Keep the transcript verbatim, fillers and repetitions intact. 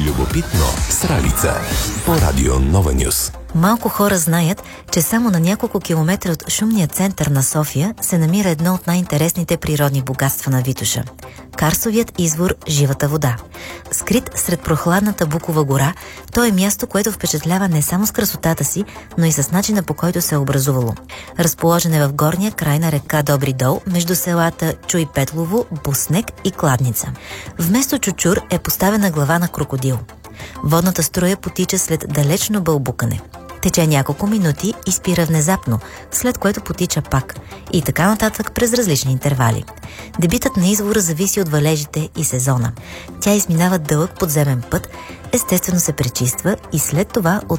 Любопитно с Ралица по радио Нова Нюс. Малко хора знаят, че само на няколко километра от шумния център на София се намира едно от най-интересните природни богатства на Витоша – карстовият извор Живата вода. Скрит сред прохладната Букова гора, то е място, което впечатлява не само с красотата си, но и с начина, по който се е образувало. Разположен е в горния край на река Добри дол, между селата Чуй-Петлово, Буснек и Кладница. Вместо чучур е поставена глава на крокодил. Водната струя потича след далечно бълбукане. Тече няколко минути и спира внезапно, след което потича пак. И така нататък през различни интервали. Дебитът на извора зависи от валежите и сезона. Тя изминава дълъг подземен път, естествено се пречиства и след това от